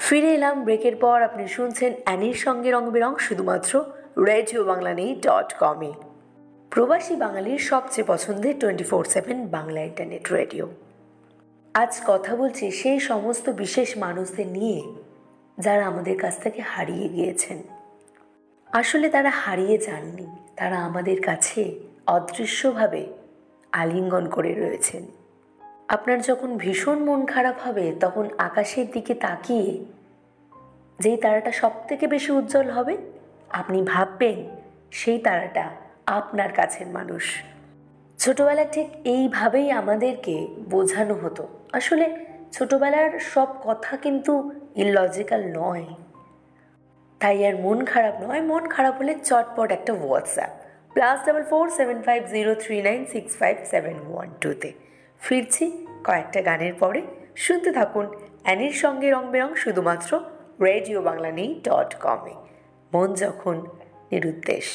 ফিরে এলাম ব্রেকের পর। আপনি শুনছেন অ্যানির সঙ্গে রং বেরং শুধুমাত্র রেডিও বাংলা .com-এ। প্রবাসী বাঙালির সবচেয়ে পছন্দের 24/7 বাংলা ইন্টারনেট রেডিও। আজ কথা বলছি সেই সমস্ত বিশেষ মানুষদের নিয়ে যারা আমাদের কাছ থেকে হারিয়ে গিয়েছেন। আসলে তারা হারিয়ে যাননি, তারা আমাদের কাছে অদৃশ্যভাবে আলিঙ্গন করে রয়েছেন। আপনার যখন ভীষণ মন খারাপ হবে তখন আকাশের দিকে তাকিয়ে যেই তারাটা সব থেকে বেশি উজ্জ্বল হবে আপনি ভাববেন সেই তারাটা আপনার কাছের মানুষ। ছোটবেলা ঠিক এইভাবেই আমাদেরকে বোঝানো হতো। আসলে ছোটবেলার সব কথা কিন্তু ইললজিক্যাল নয়, তাই আর মন খারাপ নয়। মন খারাপ হলে চটপট একটা হোয়াটসঅ্যাপ +447503965712 ফিরছি কয়েকটা গানের পরে। শুনতে থাকুন অ্যানির সঙ্গে রং বেরং শুধুমাত্র রেডিও বাংলা .com-এ। মন যখন নিরুদ্দেশ।